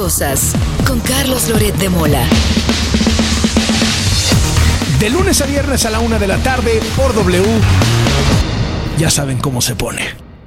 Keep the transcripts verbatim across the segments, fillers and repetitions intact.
cosas con Carlos Loret de Mola. De lunes a viernes a la una de la tarde por W. Ya saben cómo se pone.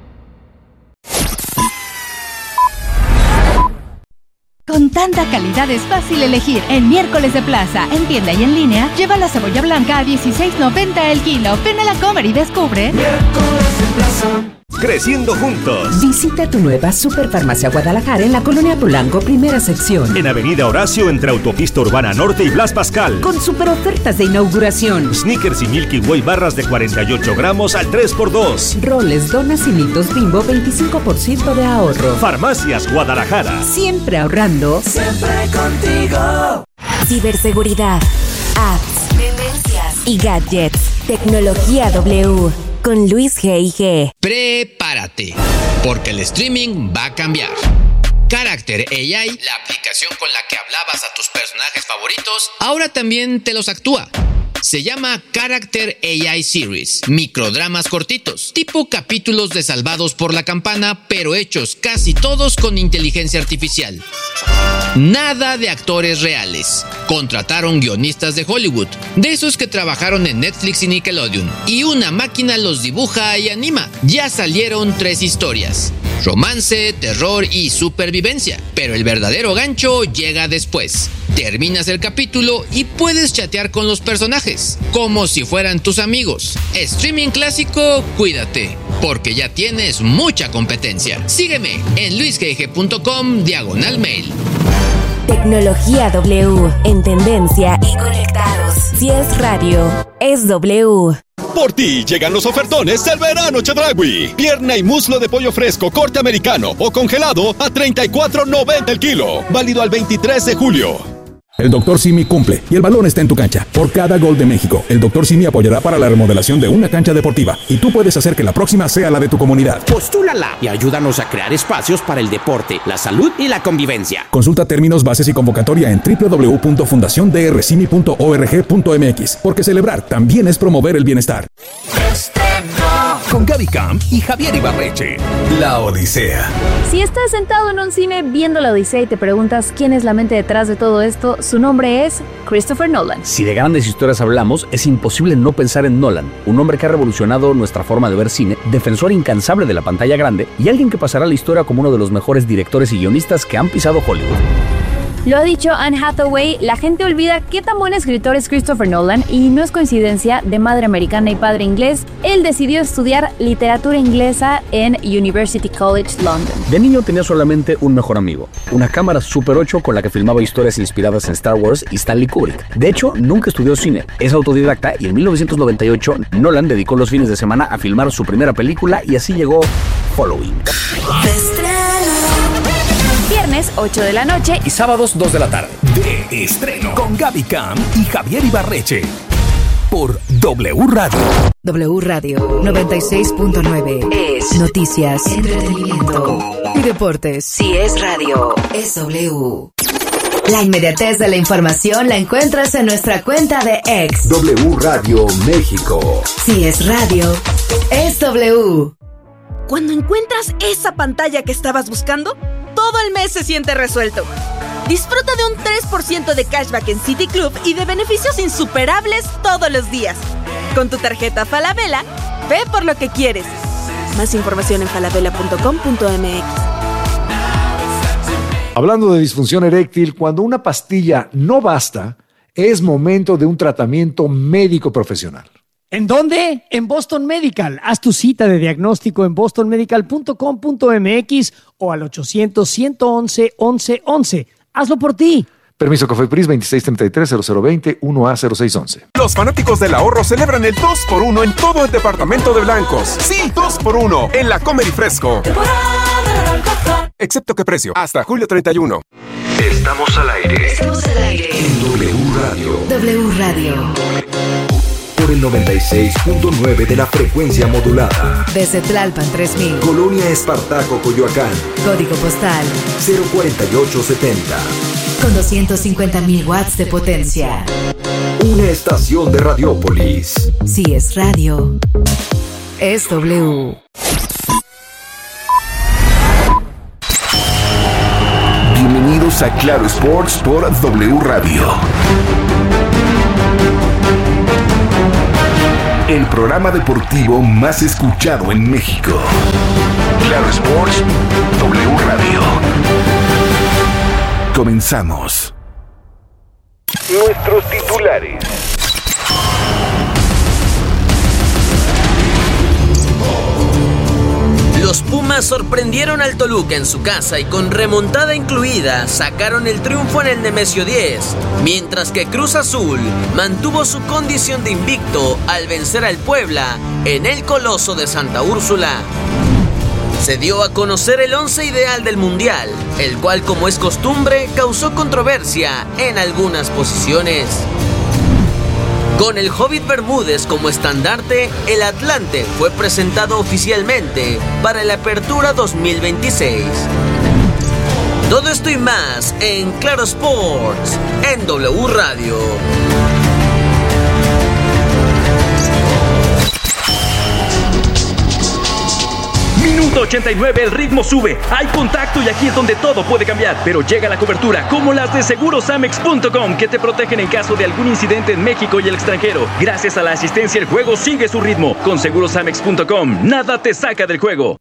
Con tanta calidad es fácil elegir. En Miércoles de Plaza, en tienda y en línea, lleva la cebolla blanca a dieciséis noventa el kilo. Ven a la Comer y descubre. Miércoles de Plaza. Creciendo juntos. Visita tu nueva Superfarmacia Guadalajara en la Colonia Polanco, primera sección. En Avenida Horacio, entre Autopista Urbana Norte y Blas Pascal. Con super ofertas de inauguración. Snickers y Milky Way barras de cuarenta y ocho gramos al tres por dos. Roles, donas y mitos Bimbo, veinticinco por ciento de ahorro. Farmacias Guadalajara. Siempre ahorrando. Siempre contigo. Ciberseguridad, apps, tendencias y gadgets. Tecnología W. Con Luis G I G. Prepárate, porque el streaming va a cambiar. Character A I, la aplicación con la que hablabas a tus personajes favoritos, ahora también te los actúa. Se llama Character A I Series, microdramas cortitos, tipo capítulos de Salvados por la Campana, pero hechos casi todos con inteligencia artificial. Nada de actores reales. Contrataron guionistas de Hollywood, de esos que trabajaron en Netflix y Nickelodeon, y una máquina los dibuja y anima. Ya salieron tres historias: romance, terror y supervivencia. Pero el verdadero gancho llega después. Terminas el capítulo y puedes chatear con los personajes, como si fueran tus amigos. Streaming clásico, cuídate, porque ya tienes mucha competencia. Sígueme en luisgg.com diagonal mail. Tecnología W, en tendencia y conectados. Si es radio, es W. Por ti llegan los ofertones del verano Chedraui. Pierna y muslo de pollo fresco, corte americano o congelado a treinta y cuatro noventa el kilo. Válido al veintitrés de julio. El doctor Simi cumple y el balón está en tu cancha. Por cada gol de México, el doctor Simi apoyará para la remodelación de una cancha deportiva y tú puedes hacer que la próxima sea la de tu comunidad. Postúlala y ayúdanos a crear espacios para el deporte, la salud y la convivencia. Consulta términos, bases y convocatoria en doble u doble u doble u punto fundación d r simi punto org punto m x, porque celebrar también es promover el bienestar. Con Gaby Camp y Javier Ibarreche. La Odisea. Si estás sentado en un cine viendo La Odisea y te preguntas quién es la mente detrás de todo esto, su nombre es Christopher Nolan. Si de grandes historias hablamos, es imposible no pensar en Nolan, un hombre que ha revolucionado nuestra forma de ver cine, defensor incansable de la pantalla grande y alguien que pasará a la historia como uno de los mejores directores y guionistas que han pisado Hollywood. Lo ha dicho Anne Hathaway, la gente olvida qué tan buen escritor es Christopher Nolan y no es coincidencia, de madre americana y padre inglés, él decidió estudiar literatura inglesa en University College London. De niño tenía solamente un mejor amigo, una cámara Super ocho con la que filmaba historias inspiradas en Star Wars y Stanley Kubrick. De hecho, nunca estudió cine, es autodidacta y en mil novecientos noventa y ocho Nolan dedicó los fines de semana a filmar su primera película y así llegó Following. Viernes ocho de la noche y sábados dos de la tarde. De estreno con Gaby Camp y Javier Ibarreche. Por W Radio. W Radio noventa y seis punto nueve es noticias, entretenimiento y deportes. Si es radio, es W. La inmediatez de la información la encuentras en nuestra cuenta de X. W Radio México. Si es radio, es W. Cuando encuentras esa pantalla que estabas buscando, todo el mes se siente resuelto. Disfruta de un tres por ciento de cashback en City Club y de beneficios insuperables todos los días. Con tu tarjeta Falabella, ve por lo que quieres. Más información en falabella punto com punto m x. Hablando de disfunción eréctil, cuando una pastilla no basta, es momento de un tratamiento médico profesional. ¿En dónde? En Boston Medical. Haz tu cita de diagnóstico en boston medical punto com punto m x o al ochocientos, ciento once, once, once. Hazlo por ti. Permiso COFEPRIS veintiséis treinta y tres, cero cero veinte, uno A cero seis once. Los fanáticos del ahorro celebran el dos por uno en todo el departamento de blancos. Sí, dos por uno en la Comer y Fresco. Excepto que precio, hasta julio treinta y uno. Estamos al aire. Estamos al aire. En W Radio. W Radio. Por el noventa y seis punto nueve de la frecuencia modulada. Desde Tlalpan tres mil. Colonia Espartaco, Coyoacán. Código postal cero cuarenta y ocho setenta. Con doscientos cincuenta mil watts de potencia. Una estación de Radiópolis. Si es radio, es W. Bienvenidos Bienvenidos a Claro Sports por W Radio. El programa deportivo más escuchado en México. Claro Sports, W Radio. Comenzamos. Nuestros titulares. Los Pumas sorprendieron al Toluca en su casa y con remontada incluida sacaron el triunfo en el Nemesio diez, mientras que Cruz Azul mantuvo su condición de invicto al vencer al Puebla en el Coloso de Santa Úrsula. Se dio a conocer el once ideal del Mundial, el cual, como es costumbre, causó controversia en algunas posiciones. Con el Hobbit Bermúdez como estandarte, el Atlante fue presentado oficialmente para la Apertura dos mil veintiséis. Todo esto y más en Claro Sports, en W Radio. Minuto ochenta y nueve, el ritmo sube, hay contacto y aquí es donde todo puede cambiar. Pero llega la cobertura, como las de Seguros Amex punto com, que te protegen en caso de algún incidente en México y el extranjero. Gracias a la asistencia, el juego sigue su ritmo. Con Seguros Amex punto com, nada te saca del juego.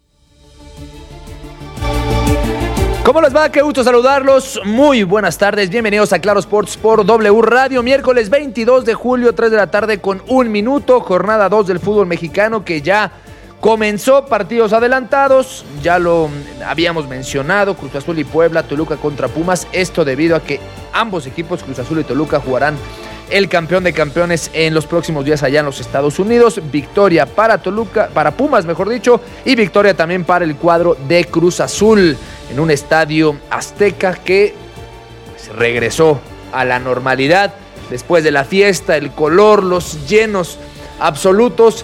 ¿Cómo les va? Qué gusto saludarlos. Muy buenas tardes. Bienvenidos a Claro Sports por W Radio. Miércoles veintidós de julio, tres de la tarde con un minuto. Jornada dos del fútbol mexicano que ya comenzó, partidos adelantados, ya lo habíamos mencionado, Cruz Azul y Puebla, Toluca contra Pumas, esto debido a que ambos equipos, Cruz Azul y Toluca, jugarán el campeón de campeones en los próximos días allá en los Estados Unidos. Victoria para Toluca, para Pumas mejor dicho, y victoria también para el cuadro de Cruz Azul en un estadio azteca que pues, regresó a la normalidad después de la fiesta, el color, los llenos absolutos.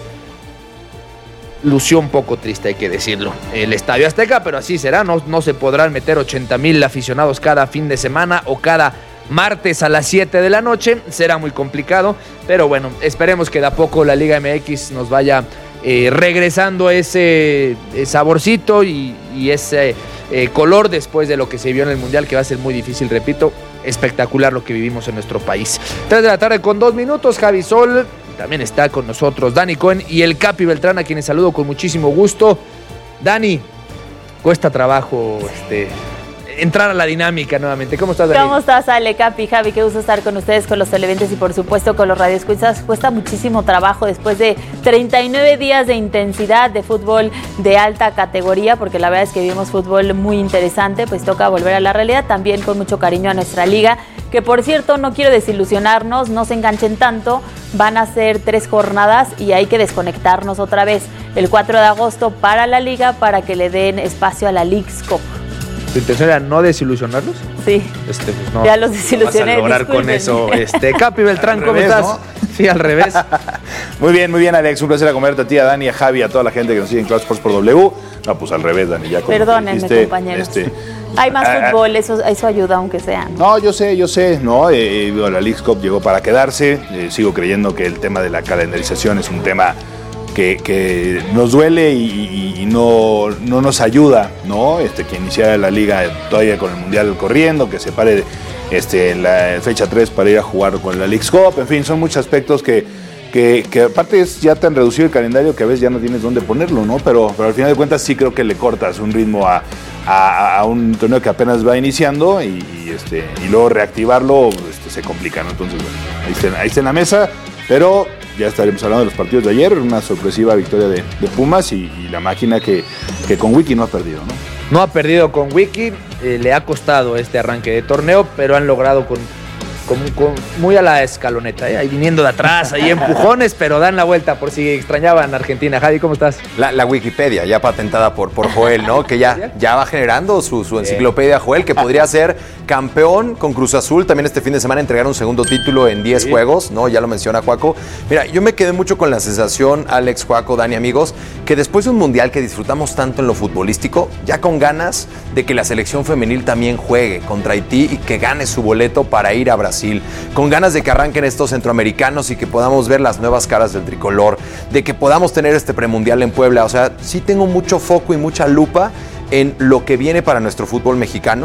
Lució un poco triste, hay que decirlo, el Estadio Azteca, pero así será, no, no se podrán meter ochenta mil aficionados cada fin de semana o cada martes a las siete de la noche, será muy complicado, pero bueno, esperemos que de a poco la Liga M X nos vaya eh, regresando ese eh, saborcito y, y ese eh, color después de lo que se vio en el Mundial, que va a ser muy difícil, repito, espectacular lo que vivimos en nuestro país. tres de la tarde con dos minutos, Javi Sol. También está con nosotros Dani Cohen y el Capi Beltrán, a quienes saludo con muchísimo gusto. Dani, cuesta trabajo este, entrar a la dinámica nuevamente. ¿Cómo estás, Dani? ¿Cómo estás, Ale, Capi, Javi? Qué gusto estar con ustedes, con los televidentes y por supuesto con los radioescuchas. Cuesta muchísimo trabajo después de treinta y nueve días de intensidad de fútbol de alta categoría, porque la verdad es que vimos fútbol muy interesante, pues toca volver a la realidad, también con mucho cariño a nuestra liga, que por cierto, no quiero desilusionarnos, no se enganchen tanto, van a ser tres jornadas y hay que desconectarnos otra vez el cuatro de agosto para la liga, para que le den espacio a la Leagues Cup. ¿Tu intención era no desilusionarlos? Sí. Este, pues no, ya los desilusioné. No vas a lograr con eso. Este, Capi Beltrán, ¿cómo revés, estás? ¿No? Sí, al revés. Muy bien, muy bien, Alex. Un placer acomodarte a ti, a Dani, a Javi, a toda la gente que nos sigue en Claro Sports por W. No, pues al revés, Dani. Ya perdónenme, dijiste, compañeros. Este, Hay más ah, fútbol, eso, eso ayuda, aunque sea. No, yo sé, yo sé. No, eh, la Leagues Cup llegó para quedarse. Eh, sigo creyendo que el tema de la calendarización es un tema que, que nos duele y, y no, no nos ayuda, ¿no? Este, que iniciara la liga todavía con el Mundial corriendo, que se pare este, la fecha tres para ir a jugar con la Leagues Cup. En fin, son muchos aspectos que, que, que aparte es ya tan reducido el calendario que a veces ya no tienes dónde ponerlo, ¿no? Pero, pero al final de cuentas sí creo que le cortas un ritmo a, a, a un torneo que apenas va iniciando y, y, este, y luego reactivarlo este, se complica, ¿no? Entonces, bueno, ahí está, ahí está en la mesa, pero ya estaremos hablando de los partidos de ayer, una sorpresiva victoria de, de Pumas y, y la máquina que, que con Wiki no ha perdido, ¿no? No ha perdido con Wiki, eh, le ha costado este arranque de torneo, pero han logrado con, con, con muy a la escaloneta, ¿eh? Ahí viniendo de atrás, ahí empujones, pero dan la vuelta por si extrañaban a Argentina. Javi, ¿cómo estás? La, la Wikipedia, ya patentada por, por Joel, ¿no? Que ya, ya va generando su, su enciclopedia, Joel, que podría ser campeón con Cruz Azul. También este fin de semana entregar un segundo título en diez sí. juegos, ¿no? Ya lo menciona Juaco. Mira, yo me quedé mucho con la sensación, Alex, Juaco, Dani, amigos, que después de un mundial que disfrutamos tanto en lo futbolístico, ya con ganas de que la selección femenil también juegue contra Haití y que gane su boleto para ir a Brasil, con ganas de que arranquen estos centroamericanos y que podamos ver las nuevas caras del tricolor, de que podamos tener este premundial en Puebla. O sea, sí tengo mucho foco y mucha lupa en lo que viene para nuestro fútbol mexicano,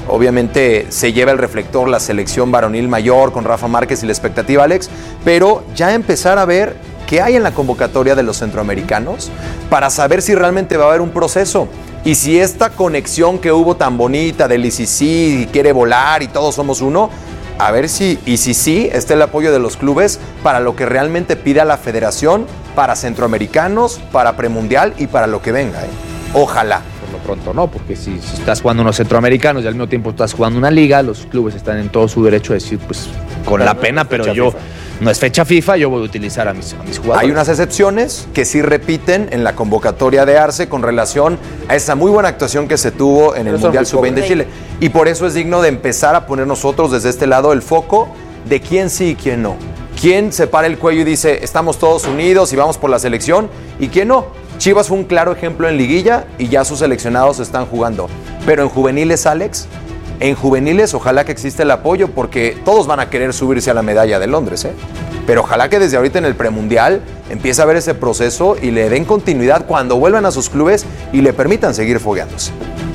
obviamente se lleva el reflector la selección varonil mayor con Rafa Márquez y la expectativa, Alex, pero ya empezar a ver qué hay en la convocatoria de los centroamericanos para saber si realmente va a haber un proceso. Y si esta conexión que hubo tan bonita del I C C y quiere volar y todos somos uno, a ver si, y si sí, está el apoyo de los clubes para lo que realmente pida la federación, para centroamericanos, para premundial y para lo que venga. ¿eh? Ojalá. Por lo pronto no, porque si, si estás jugando unos centroamericanos y al mismo tiempo estás jugando una liga, los clubes están en todo su derecho a decir, pues, con la pena, pero yo... No es fecha FIFA, yo voy a utilizar a mis, a mis jugadores. Hay unas excepciones que sí repiten en la convocatoria de Arce con relación a esa muy buena actuación que se tuvo en Pero el Mundial sub veinte de Chile. Y por eso es digno de empezar a poner nosotros desde este lado el foco de quién sí y quién no. Quién se para el cuello y dice, estamos todos unidos y vamos por la selección, y quién no. Chivas fue un claro ejemplo en liguilla y ya sus seleccionados están jugando. Pero en juveniles, Alex... En juveniles, ojalá que exista el apoyo, porque todos van a querer subirse a la medalla de Londres, ¿eh? Pero ojalá que desde ahorita en el premundial empiece a ver ese proceso y le den continuidad cuando vuelvan a sus clubes y le permitan seguir fogueándose.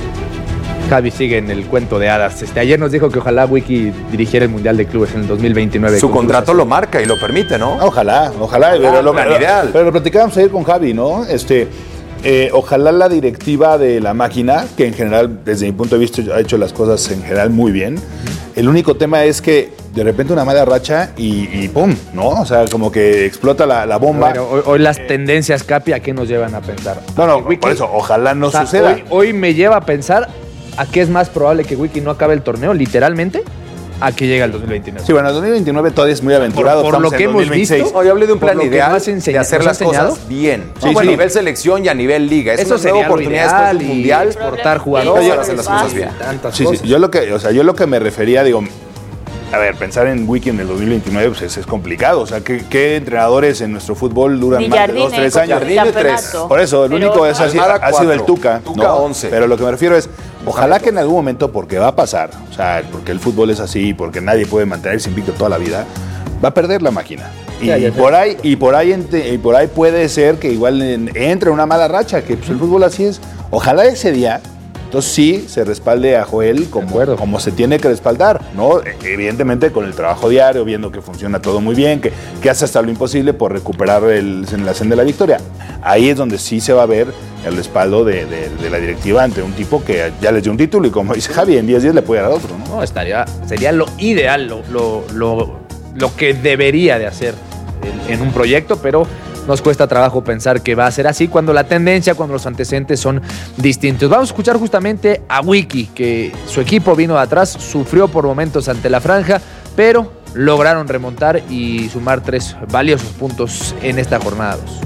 Javi sigue en el cuento de hadas. Este, ayer nos dijo que ojalá Wiki dirigiera el Mundial de Clubes en el dos mil veintinueve. Su contrato lo marca y lo permite, ¿no? Ojalá, ojalá. Pero, Ah, lo, plan pero, ideal. pero lo platicábamos ayer con Javi, ¿no? Este... Eh, ojalá la directiva de la máquina, que en general, desde mi punto de vista, ha hecho las cosas en general muy bien. El único tema es que de repente una mala racha y, y ¡pum! ¿No? O sea, como que explota la, la bomba. Bueno, hoy, hoy las tendencias, Capi, ¿a qué nos llevan a pensar? No, no, Wiki, por eso, ojalá no o sea, suceda. Hoy, hoy me lleva a pensar a qué es más probable que Wiki no acabe el torneo, literalmente, a que llegue al dos mil veintinueve. Sí, bueno, el dos mil veintinueve todavía es muy aventurado. Por, por lo que hemos visto, no, yo hablé de un plan ideal enseña, de hacer las cosas bien. Sí, No, bueno, sí. a nivel selección y a nivel liga. Es Eso una nueva sería oportunidad lo después del ideal, mundial. exportar jugadores, para hacer las cosas bien. Sí, sí, yo lo que, o sea, yo lo que me refería, digo, a ver, pensar en Wiki en el dos mil veintinueve pues es, es complicado. O sea, ¿qué, qué entrenadores en nuestro fútbol duran Ni más Jardine, de dos, tres con años? el Jardine, tres. Por eso, el Pero único es así, Almada, ha sido el cuatro. Tuca. Tuca, ¿no? once. Pero lo que me refiero es, ojalá que en algún momento, porque va a pasar, o sea, porque el fútbol es así, porque nadie puede mantenerse invicto toda la vida, va a perder la máquina. Y, Ya, ya y por ahí, y por ahí ente- y por ahí puede ser que igual en- entre una mala racha, que pues, el fútbol así es. Ojalá ese día, entonces sí se respalde a Joel como, como se tiene que respaldar, ¿no? Evidentemente con el trabajo diario, viendo que funciona todo muy bien, que, que hace hasta lo imposible por recuperar el, en la senda de la victoria. Ahí es donde sí se va a ver el respaldo de, de- de la directiva ante un tipo que ya les dio un título y como dice Javi, en diez días le puede dar otro, ¿no? No, estaría, sería lo ideal, lo, lo, lo, lo que debería de hacer en, en un proyecto, pero nos cuesta trabajo pensar que va a ser así cuando la tendencia, cuando los antecedentes son distintos. Vamos a escuchar justamente a Wiki, que su equipo vino de atrás, sufrió por momentos ante la franja, pero lograron remontar y sumar tres valiosos puntos en esta jornada dos.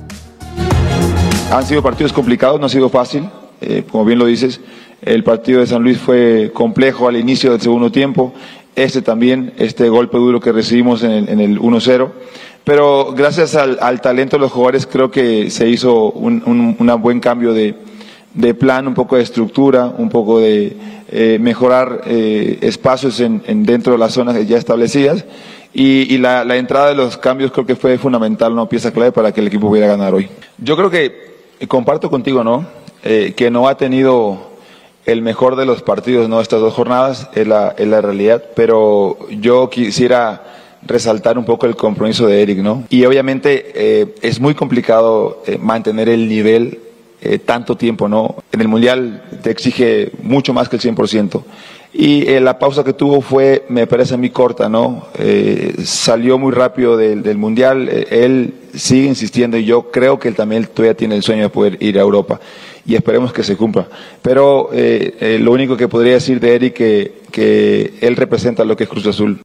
Han sido partidos complicados, no ha sido fácil, eh, como bien lo dices. El partido de San Luis fue complejo al inicio del segundo tiempo. Este también, este golpe duro que recibimos en el, en el uno cero. Pero gracias al, al talento de los jugadores creo que se hizo un, un una buen cambio de, de plan, un poco de estructura, un poco de eh, mejorar eh, espacios en, en dentro de las zonas ya establecidas. Y, y la, la entrada de los cambios creo que fue fundamental, una pieza clave para que el equipo pudiera ganar hoy. Yo creo que comparto contigo, ¿no? Eh, que no ha tenido el mejor de los partidos, ¿no? Estas dos jornadas, es la, es la realidad, pero yo quisiera resaltar un poco el compromiso de Eric, ¿no? Y obviamente eh, es muy complicado eh, mantener el nivel eh, tanto tiempo, ¿no? En el Mundial te exige mucho más que el cien por ciento. Y eh, la pausa que tuvo fue, me parece a mí, corta, ¿no? Eh, salió muy rápido del, del Mundial, eh, él sigue insistiendo y yo creo que él también todavía tiene el sueño de poder ir a Europa y esperemos que se cumpla. Pero eh, eh, lo único que podría decir de Eric que, que él representa lo que es Cruz Azul.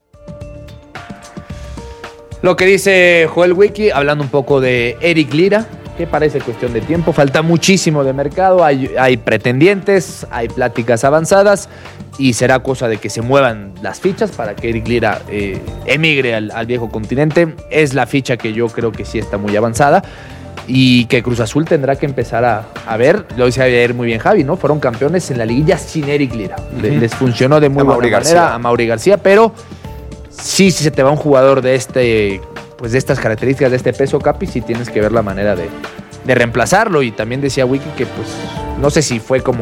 Lo que dice Joel Wiki, hablando un poco de Eric Lira, que parece cuestión de tiempo, falta muchísimo de mercado, hay, hay pretendientes, hay pláticas avanzadas y será cosa de que se muevan las fichas para que Eric Lira eh, emigre al, al viejo continente. Es la ficha que yo creo que sí está muy avanzada y que Cruz Azul tendrá que empezar a, a ver, lo decía ayer muy bien Javi, ¿no? Fueron campeones en la liguilla sin Eric Lira. Uh-huh. Les funcionó de muy buena manera García. a Mauri García, pero sí, si se te va un jugador de este, pues de estas características, de este peso, Capi, sí tienes que ver la manera de, de reemplazarlo. Y también decía Wiki que, pues, no sé si fue como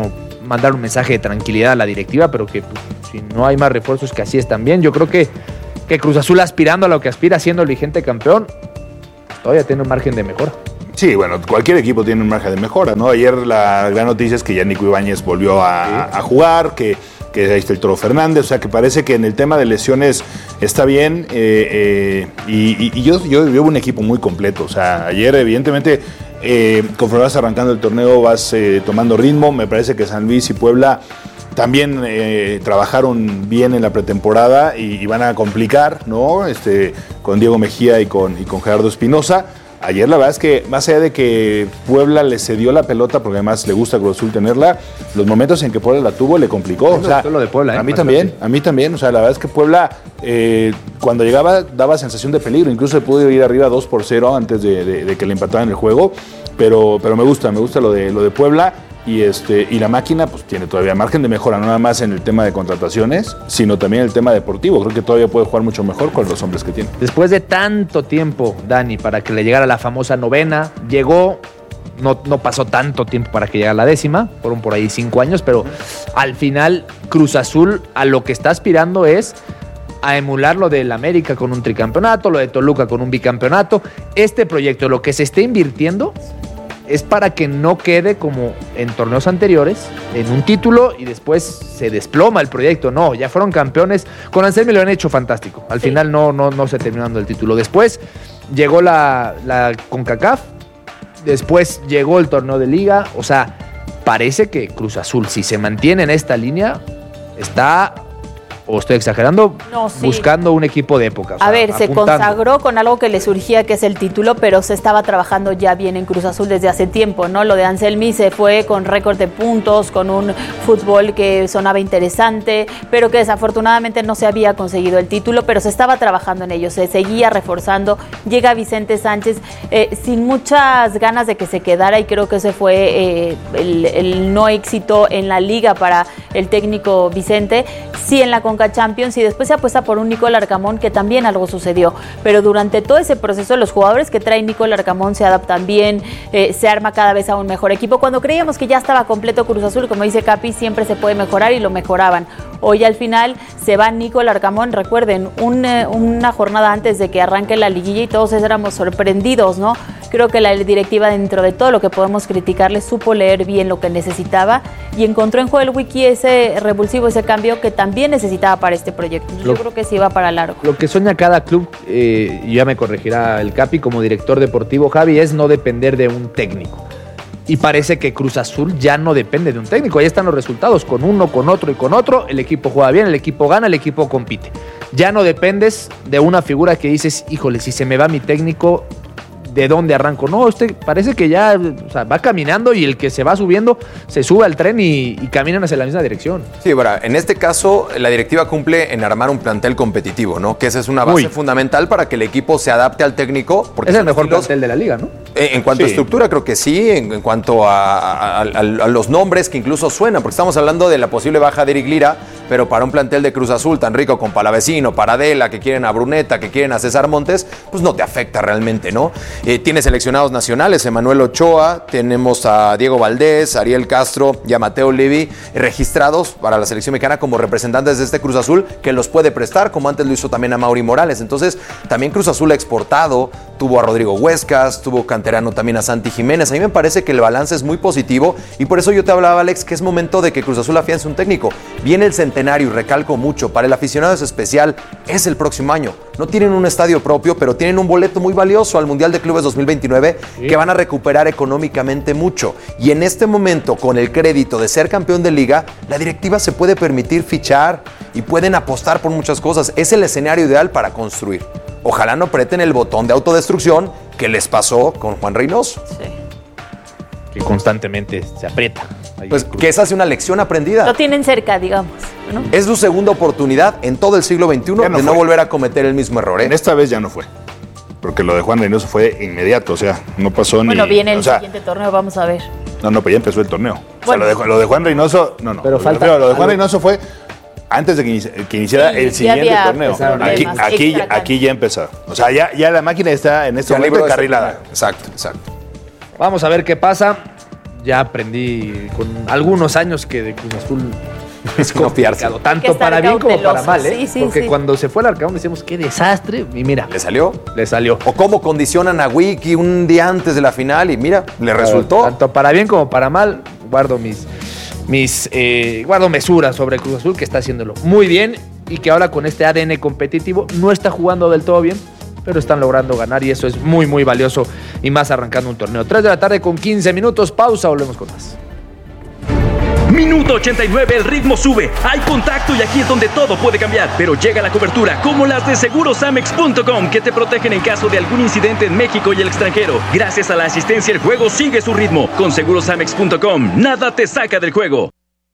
mandar un mensaje de tranquilidad a la directiva, pero que pues, si no hay más refuerzos, que así están bien. Yo creo que, que Cruz Azul, aspirando a lo que aspira, siendo el vigente campeón, todavía tiene un margen de mejora. Sí, bueno, cualquier equipo tiene un margen de mejora, ¿no? Ayer la gran noticia es que ya Nico Ibáñez volvió a, sí. a jugar, que, que ahí está el Toro Fernández, o sea que parece que en el tema de lesiones está bien, eh, eh, y, y, y yo, yo veo un equipo muy completo, o sea, ayer evidentemente, eh, conforme vas arrancando el torneo, vas eh, tomando ritmo, me parece que San Luis y Puebla también eh, trabajaron bien en la pretemporada y, y van a complicar, ¿no? Este, con Diego Mejía y con, y con Gerardo Espinosa. Ayer la verdad es que, más allá de que Puebla le cedió la pelota, porque además le gusta a Cruz Azul tenerla, los momentos en que Puebla la tuvo le complicó. O sea, lo de Puebla, ¿eh? A mí también, a mí también. O sea, la verdad es que Puebla, eh, cuando llegaba, daba sensación de peligro. Incluso pudo ir arriba dos por cero antes de, de, de que le empataran el juego. Pero, pero me gusta, me gusta lo de, lo de Puebla. Y, este, y la máquina pues tiene todavía margen de mejora, no nada más en el tema de contrataciones, sino también en el tema deportivo. Creo que todavía puede jugar mucho mejor con los hombres que tiene. Después de tanto tiempo, Dani, para que le llegara la famosa novena, llegó, no, no pasó tanto tiempo para que llegara la décima, fueron por ahí cinco años, pero al final Cruz Azul a lo que está aspirando es a emular lo del América con un tricampeonato, lo de Toluca con un bicampeonato. Este proyecto, lo que se esté invirtiendo, es para que no quede como en torneos anteriores, en un título y después se desploma el proyecto. No, ya fueron campeones. Con Anselmi lo han hecho fantástico. Al sí. final no, no, no se terminando el título. Después llegó la, la CONCACAF, después llegó el torneo de Liga. O sea, parece que Cruz Azul, si se mantiene en esta línea, está... o estoy exagerando, no, sí. buscando un equipo de época. O sea, a ver, se apuntando. consagró con algo que le surgía, que es el título, pero se estaba trabajando ya bien en Cruz Azul desde hace tiempo, ¿no? Lo de Anselmi se fue con récord de puntos, con un fútbol que sonaba interesante, pero que desafortunadamente no se había conseguido el título, pero se estaba trabajando en ello, se seguía reforzando. Llega Vicente Sánchez eh, sin muchas ganas de que se quedara, y creo que ese fue eh, el, el no éxito en la liga para el técnico Vicente. Sí, en la Conca Champions, y después se apuesta por un Nico Larcamón, que también algo sucedió, pero durante todo ese proceso los jugadores que trae Nico Larcamón se adaptan bien, eh, se arma cada vez a un mejor equipo. Cuando creíamos que ya estaba completo Cruz Azul, como dice Capi, siempre se puede mejorar, y lo mejoraban. Hoy al final se va Nico Larcamón, recuerden, un, eh, una jornada antes de que arranque la liguilla, y todos éramos sorprendidos, ¿no? Creo que la directiva, dentro de todo lo que podemos criticarle, supo leer bien lo que necesitaba y encontró en Joel Wiki ese revulsivo, ese cambio que también necesitaba para este proyecto. Yo lo, creo que sí va para largo. Lo que sueña cada club, eh, y ya me corregirá el Capi como director deportivo, Javi, es no depender de un técnico. Y parece que Cruz Azul ya no depende de un técnico. Ahí están los resultados, con uno, con otro y con otro. El equipo juega bien, el equipo gana, el equipo compite. Ya no dependes de una figura que dices, híjole, si se me va mi técnico, ¿de dónde arranco? No, usted parece que ya, o sea, va caminando, y el que se va subiendo se sube al tren y, y caminan hacia la misma dirección. Sí, bueno, en este caso la directiva cumple en armar un plantel competitivo, ¿no? Que esa es una base Uy. fundamental para que el equipo se adapte al técnico. Porque es el mejor estilos, plantel de la liga, ¿no? En, en cuanto sí. a estructura, creo que sí. En, en cuanto a, a, a, a los nombres que incluso suenan, porque estamos hablando de la posible baja de Eric Lira, pero para un plantel de Cruz Azul tan rico con Palavecino, Paradela, que quieren a Bruneta, que quieren a César Montes, pues no te afecta realmente, ¿no? Eh, tiene seleccionados nacionales, Emanuel Ochoa, tenemos a Diego Valdés, Ariel Castro y a Mateo Levi registrados para la selección mexicana como representantes de este Cruz Azul, que los puede prestar, como antes lo hizo también a Mauri Morales. Entonces, también Cruz Azul ha exportado, tuvo a Rodrigo Huescas, tuvo canterano también a Santi Jiménez. A mí me parece que el balance es muy positivo, y por eso yo te hablaba, Alex, que es momento de que Cruz Azul afiance un técnico. Viene el centenario, y recalco mucho, para el aficionado es especial, es el próximo año. No tienen un estadio propio, pero tienen un boleto muy valioso al Mundial de Clubes dos mil veintinueve, sí. que van a recuperar económicamente mucho. Y en este momento, con el crédito de ser campeón de liga, la directiva se puede permitir fichar y pueden apostar por muchas cosas. Es el escenario ideal para construir. Ojalá no aprieten el botón de autodestrucción que les pasó con Juan Reynoso. Sí. Que constantemente se aprieta. Pues que esa es una lección aprendida. Lo tienen cerca, digamos, ¿no? Es su segunda oportunidad en todo el siglo veintiuno no de fue. no volver a cometer el mismo error, ¿eh? En esta vez ya no fue. Porque lo de Juan Reynoso fue inmediato, o sea, no pasó bueno, ni... Bueno, viene el o sea, siguiente torneo, vamos a ver. No, no, pues ya empezó el torneo. Bueno. O sea, lo de, lo de Juan Reynoso, no, no. Pero lo, falta de, lo de Juan Reynoso fue antes de que, inici que iniciara sí, el siguiente torneo. Aquí, aquí, aquí ya empezó. O sea, ya, ya la máquina está en este ya momento encarrilada. Exacto, exacto. Vamos a ver qué pasa. ya aprendí con algunos años que de Cruz Azul es complicado, tanto para bien como para mal, ¿eh? Sí, sí, Porque sí. cuando se fue al Arcamón decíamos, qué desastre, y mira. ¿Le salió? Le salió. O cómo condicionan a Wiki un día antes de la final y mira, le resultó. Tanto para bien como para mal, guardo mis, mis eh, guardo mesuras sobre Cruz Azul, que está haciéndolo muy bien y que ahora con este A D N competitivo no está jugando del todo bien, pero están logrando ganar y eso es muy, muy valioso y más arrancando un torneo. tres de la tarde con quince minutos, pausa, volvemos con más. Minuto ochenta y nueve, el ritmo sube, hay contacto y aquí es donde todo puede cambiar, pero llega la cobertura como las de seguros amex punto com que te protegen en caso de algún incidente en México y el extranjero. Gracias a la asistencia el juego sigue su ritmo. Con seguros amex punto com, nada te saca del juego.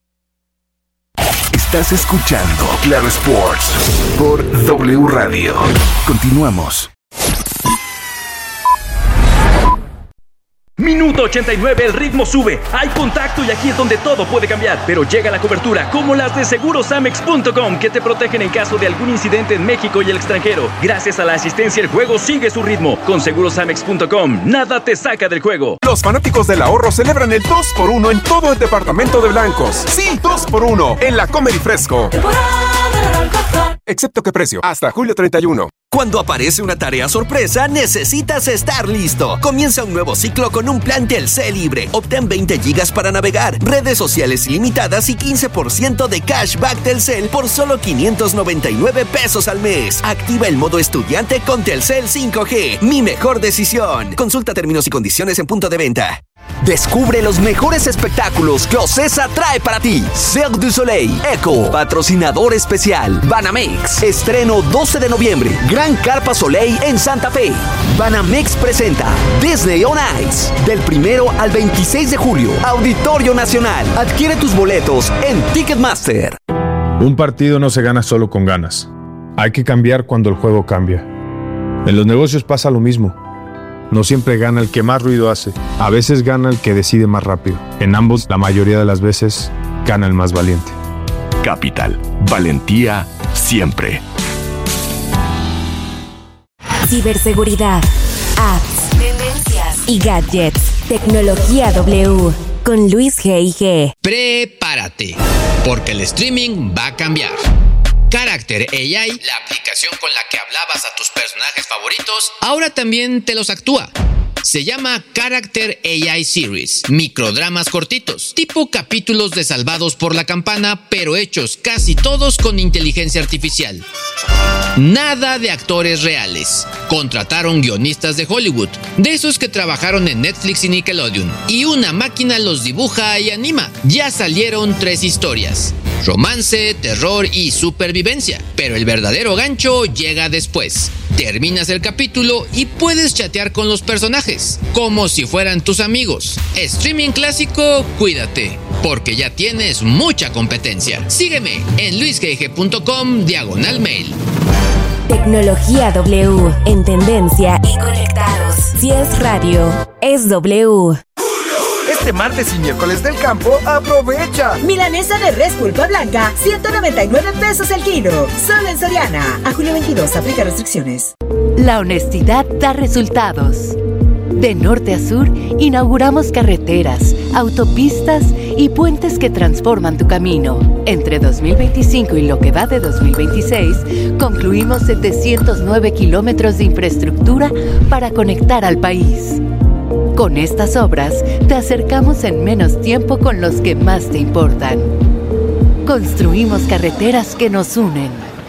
Estás escuchando Claro Sports por W Radio. Continuamos. Minuto ochenta y nueve, el ritmo sube, hay contacto y aquí es donde todo puede cambiar, pero llega la cobertura como las de seguros amex punto com que te protegen en caso de algún incidente en México y el extranjero. Gracias a la asistencia el juego sigue su ritmo. Con seguros amex punto com, nada te saca del juego. Los fanáticos del ahorro celebran el dos por uno en todo el departamento de blancos. Sí, dos por uno en la Comer y Fresco. Excepto que precio, hasta julio treinta y uno. Cuando aparece una tarea sorpresa, necesitas estar listo. Comienza un nuevo ciclo con un plan Telcel libre. Obtén veinte gigas para navegar, redes sociales ilimitadas y quince por ciento de cashback Telcel por solo quinientos noventa y nueve pesos al mes. Activa el modo estudiante con Telcel cinco G. Mi mejor decisión. Consulta términos y condiciones en punto de venta. Descubre los mejores espectáculos que Ocesa trae para ti. Cirque du Soleil, Echo, patrocinador especial, Banamex. Estreno doce de noviembre, Gran Carpa Soleil en Santa Fe. Banamex presenta Disney on Ice, del primero al veintiséis de julio, Auditorio Nacional. Adquiere tus boletos en Ticketmaster. Un partido no se gana solo con ganas. Hay que cambiar cuando el juego cambia. En los negocios pasa lo mismo. No siempre gana el que más ruido hace. A veces gana el que decide más rápido. En ambos, la mayoría de las veces, gana el más valiente. Capital, valentía siempre. Ciberseguridad, apps, tendencias y gadgets. Tecnología W con Luis G I G. Prepárate, porque el streaming va a cambiar. Character A I, la aplicación con la que hablabas a tus personajes favoritos, ahora también te los actúa. Se llama Character A I Series, microdramas cortitos, tipo capítulos de Salvados por la Campana, pero hechos casi todos con inteligencia artificial. Nada de actores reales. Contrataron guionistas de Hollywood, de esos que trabajaron en Netflix y Nickelodeon, y una máquina los dibuja y anima. Ya salieron tres historias: romance, terror y supervivencia. Pero el verdadero gancho llega después. Terminas el capítulo y puedes chatear con los personajes, como si fueran tus amigos. Streaming clásico, cuídate, porque ya tienes mucha competencia. Sígueme en luisgg.com diagonal mail. Tecnología W, en tendencia y conectados. Si es radio, es W. Este martes y miércoles del campo, aprovecha. Milanesa de res pulpa blanca, ciento noventa y nueve pesos el kilo. Solo en Soriana. A julio veintidós, aplica restricciones. La honestidad da resultados. De norte a sur, inauguramos carreteras, autopistas y puentes que transforman tu camino. Entre dos mil veinticinco y lo que va de dos mil veintiséis, concluimos setecientos nueve kilómetros de infraestructura para conectar al país. Con estas obras, te acercamos en menos tiempo con los que más te importan. Construimos carreteras que nos unen.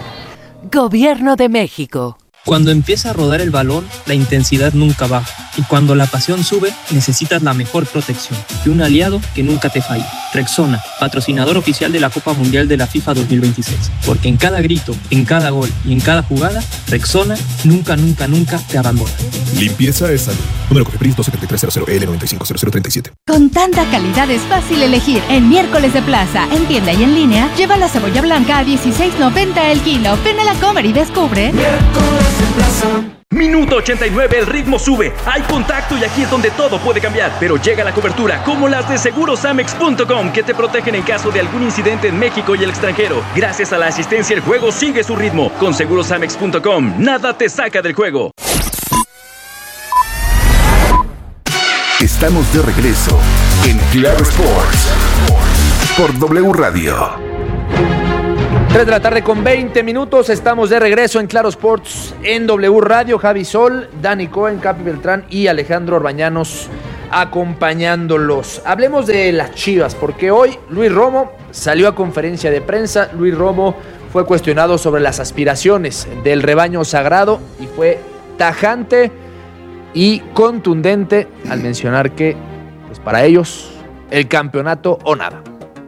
Gobierno de México. Cuando empieza a rodar el balón, la intensidad nunca baja. Y cuando la pasión sube, necesitas la mejor protección y un aliado que nunca te falle. Rexona, patrocinador oficial de la Copa Mundial de la FIFA dos mil veintiséis. Porque en cada grito, en cada gol y en cada jugada, Rexona nunca, nunca, nunca te abandona. Limpieza de salud. Número Cofepris dos siete tres cero cero L nueve cinco cero cero tres siete. Con tanta calidad es fácil elegir. En Miércoles de Plaza, en tienda y en línea, lleva la cebolla blanca a dieciséis noventa el kilo. Ven a la Comer y descubre. Miércoles de Plaza. Minuto ochenta y nueve, el ritmo sube, hay contacto y aquí es donde todo puede cambiar, pero llega la cobertura como las de seguros amex punto com que te protegen en caso de algún incidente en México y el extranjero. Gracias a la asistencia el juego sigue su ritmo. Con seguros amex punto com, nada te saca del juego. Estamos de regreso en Claro Sports por W Radio. tres de la tarde con veinte minutos, estamos de regreso en Claro Sports en W Radio. Javi Sol, Dani Cohen, Capi Beltrán y Alejandro Orbañanos acompañándolos. Hablemos de las Chivas, porque hoy Luis Romo salió a conferencia de prensa. Luis Romo fue cuestionado sobre las aspiraciones del rebaño sagrado y fue tajante y contundente al mencionar que, pues para ellos, el campeonato o nada.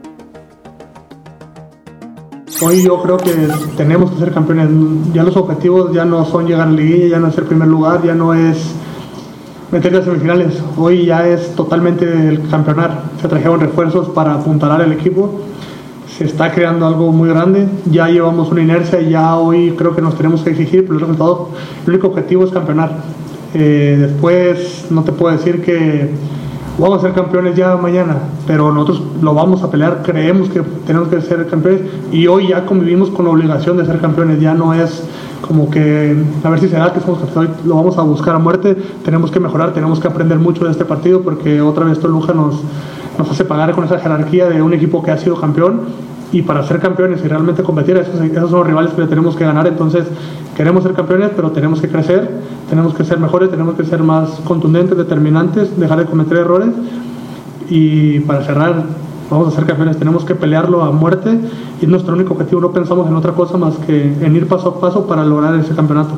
Hoy yo creo que tenemos que ser campeones. Ya los objetivos ya no son llegar a la liguilla, ya no es el primer lugar, ya no es meterse a semifinales. Hoy ya es totalmente el campeonar. Se trajeron refuerzos para apuntalar el equipo. Se está creando algo muy grande. Ya llevamos una inercia y ya hoy creo que nos tenemos que exigir, pero el resultado, el único objetivo es campeonar. Eh, después no te puedo decir que vamos a ser campeones ya mañana, pero nosotros lo vamos a pelear, creemos que tenemos que ser campeones y hoy ya convivimos con la obligación de ser campeones. Ya no es como que a ver si será que somos campeones, hoy lo vamos a buscar a muerte. Tenemos que mejorar, tenemos que aprender mucho de este partido, porque otra vez Toluca nos, nos hace pagar con esa jerarquía de un equipo que ha sido campeón, y para ser campeones y realmente competir, esos, esos son los rivales que le tenemos que ganar. Entonces queremos ser campeones, pero tenemos que crecer, tenemos que ser mejores, tenemos que ser más contundentes, determinantes, dejar de cometer errores, y para cerrar, vamos a ser campeones, tenemos que pelearlo a muerte y es nuestro único objetivo. No pensamos en otra cosa más que en ir paso a paso para lograr ese campeonato.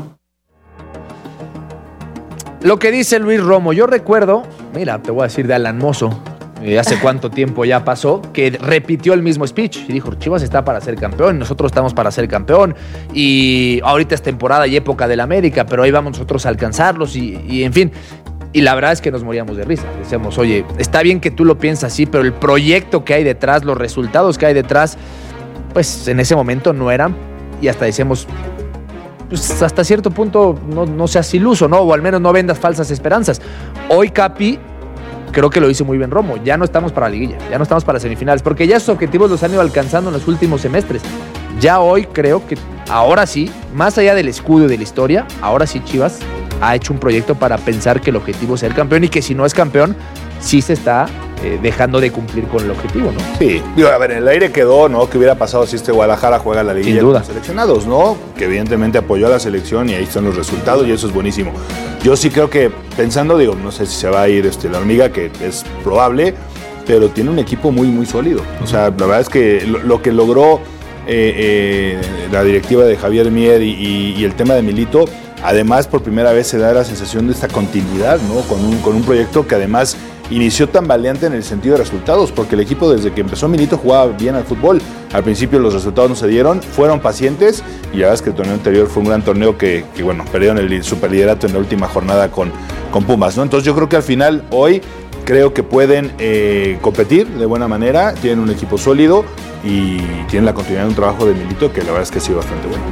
Lo que dice Luis Romo, yo recuerdo, mira, te voy a decir de Alan Mozo, eh, hace cuánto tiempo ya pasó, que repitió el mismo speech y dijo, Chivas está para ser campeón, nosotros estamos para ser campeón, y ahorita es temporada y época del América, pero ahí vamos nosotros a alcanzarlos, y, y en fin. Y la verdad es que nos moríamos de risa. Decíamos, oye, está bien que tú lo piensas así, pero el proyecto que hay detrás, los resultados que hay detrás, pues en ese momento no eran, y hasta decíamos, pues hasta cierto punto no, no seas iluso, ¿no? O al menos no vendas falsas esperanzas. Hoy, Capi, creo que lo hizo muy bien Romo. Ya no estamos para la liguilla, ya no estamos para semifinales, porque ya esos objetivos los han ido alcanzando en los últimos semestres. Ya hoy creo que ahora sí, más allá del escudo y de la historia, ahora sí Chivas ha hecho un proyecto para pensar que el objetivo es ser campeón, y que si no es campeón, sí se está eh, dejando de cumplir con el objetivo, ¿no? Sí, digo, a ver, en el aire quedó, ¿no? ¿Qué hubiera pasado si este Guadalajara juega la liguilla con los seleccionados, ¿no? Que evidentemente apoyó a la selección y ahí están los resultados y eso es buenísimo. Yo sí creo que, pensando, digo, no sé si se va a ir este, la hormiga, que es probable, pero tiene un equipo muy, muy sólido. O sea, la verdad es que lo, lo que logró eh, eh, la directiva de Javier Mier y, y, y el tema de Milito, además por primera vez se da la sensación de esta continuidad, ¿no? Con un, con un proyecto que además inició tan valiente en el sentido de resultados, porque el equipo desde que empezó Milito jugaba bien al fútbol. Al principio los resultados no se dieron, fueron pacientes, y la verdad es que el torneo anterior fue un gran torneo que, que bueno, perdieron el superliderato en la última jornada con, con Pumas, ¿no? Entonces yo creo que al final, hoy, creo que pueden eh, competir de buena manera, tienen un equipo sólido y tienen la continuidad de un trabajo de Milito que la verdad es que ha sido bastante bueno.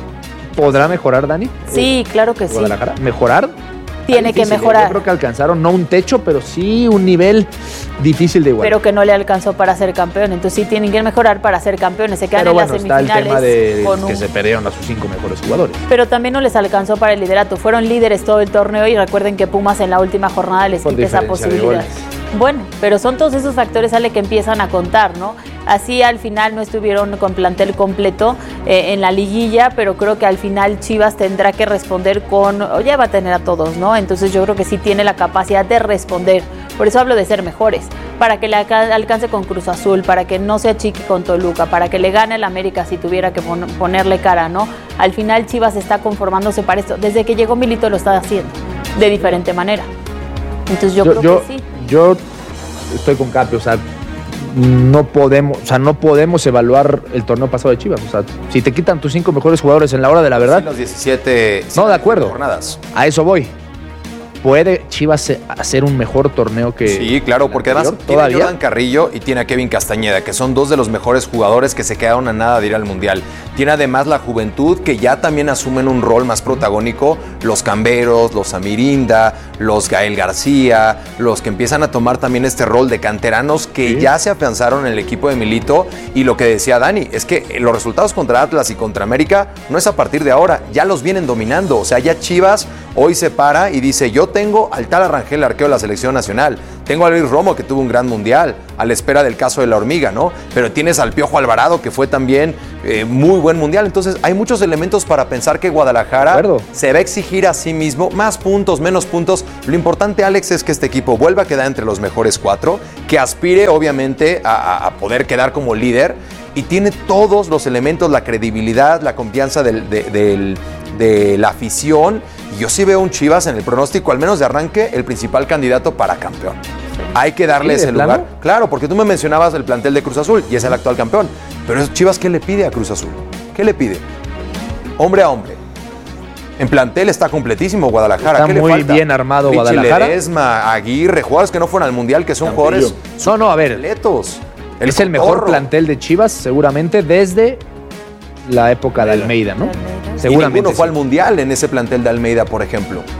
¿Podrá mejorar, Dani? Sí, claro que sí. Guadalajara, ¿mejorar? Tiene que mejorar. Yo creo que alcanzaron no un techo, pero sí un nivel difícil de igualar. Pero que no le alcanzó para ser campeón. Entonces sí tienen que mejorar para ser campeones. Se quedan pero en bueno, las semifinales. Está el tema de con que un... se perdieron a sus cinco mejores jugadores. Pero también no les alcanzó para el liderato. Fueron líderes todo el torneo y recuerden que Pumas en la última jornada les quita esa posibilidad. Bueno, pero son todos esos factores, Ale, que empiezan a contar, ¿no? Así al final no estuvieron con plantel completo eh, en la liguilla, pero creo que al final Chivas tendrá que responder con, o ya va a tener a todos, ¿no? Entonces yo creo que sí tiene la capacidad de responder. Por eso hablo de ser mejores, para que le alcance con Cruz Azul, para que no se achique con Toluca, para que le gane el América si tuviera que pon- ponerle cara, ¿no? Al final Chivas está conformándose para esto. Desde que llegó Milito lo está haciendo, de diferente manera. Entonces yo, yo creo yo, que sí. Yo estoy con Capi, o sea, no podemos, o sea, no podemos evaluar el torneo pasado de Chivas. O sea, si te quitan tus cinco mejores jugadores en la hora de la verdad. Sí, los diecisiete. No, de acuerdo. Jornadas. A eso voy. ¿Puede Chivas hacer un mejor torneo que...? Sí, claro, porque además tiene a Jordan Carrillo y tiene a Kevin Castañeda, que son dos de los mejores jugadores que se quedaron a nada de ir al Mundial. Tiene además la juventud, que ya también asumen un rol más protagónico, los Camberos, los Amirinda, los Gael García, los que empiezan a tomar también este rol de canteranos que sí. ya se afianzaron en el equipo de Milito. Y lo que decía Dani, es que los resultados contra Atlas y contra América no es a partir de ahora, ya los vienen dominando. O sea, ya Chivas hoy se para y dice, yo yo tengo al tal Arrangel, arquero de la selección nacional. Tengo a Luis Romo, que tuvo un gran mundial, a la espera del caso de la hormiga, ¿no? Pero tienes al Piojo Alvarado, que fue también eh, muy buen mundial. Entonces, hay muchos elementos para pensar que Guadalajara se va a exigir a sí mismo más puntos, menos puntos. Lo importante, Alex, es que este equipo vuelva a quedar entre los mejores cuatro, que aspire, obviamente, a, a poder quedar como líder. Y tiene todos los elementos, la credibilidad, la confianza del, de, del, de la afición. Y yo sí veo un Chivas en el pronóstico, al menos de arranque, el principal candidato para campeón. Hay que darle ¿Sí, ese plano? lugar. Claro, porque tú me mencionabas el plantel de Cruz Azul y es el actual campeón. Pero Chivas, ¿qué le pide a Cruz Azul? ¿Qué le pide? Hombre a hombre. En plantel está completísimo Guadalajara. Está ¿Qué le muy falta? bien armado Richie Guadalajara. Ledesma, Aguirre, jugadores que no fueron al Mundial, que son jugadores No, no, a ver. completos. El es el mejor Cotorro. plantel de Chivas, seguramente, desde la época de Almeida, ¿no? Y Seguramente. ninguno fue sí. al Mundial en ese plantel de Almeida, por ejemplo.